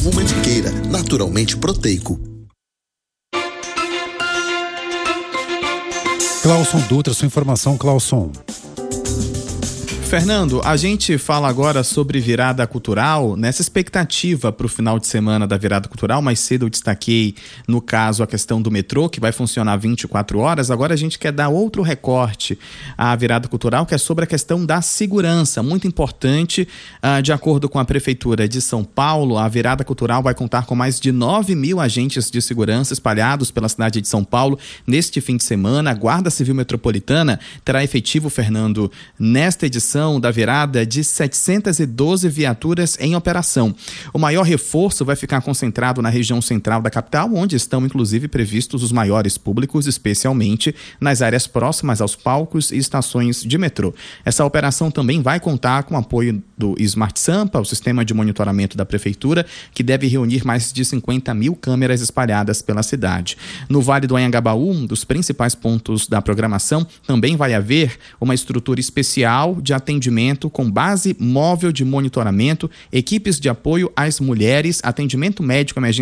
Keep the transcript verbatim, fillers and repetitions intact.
Ovo Mantiqueira, naturalmente proteico. Clauson Dutra, sua informação, Clauson. Fernando, a gente fala agora sobre virada cultural, nessa expectativa para o final de semana da virada cultural. Mais cedo eu destaquei, no caso, a questão do metrô, que vai funcionar vinte e quatro horas. Agora a gente quer dar outro recorte à virada cultural, que é sobre a questão da segurança, muito importante. Uh, de acordo com a Prefeitura de São Paulo, a virada cultural vai contar com mais de nove mil agentes de segurança espalhados pela cidade de São Paulo neste fim de semana. A Guarda Civil Metropolitana terá efetivo, Fernando, nesta edição da virada, de setecentas e doze viaturas em operação. O maior reforço vai ficar concentrado na região central da capital, onde estão inclusive previstos os maiores públicos, especialmente nas áreas próximas aos palcos e estações de metrô. Essa operação também vai contar com o apoio do Smart Sampa, o sistema de monitoramento da Prefeitura, que deve reunir mais de cinquenta mil câmeras espalhadas pela cidade. No Vale do Anhangabaú, um dos principais pontos da programação, também vai haver uma estrutura especial de atendimento com base móvel de monitoramento, equipes de apoio às mulheres, atendimento médico emergencial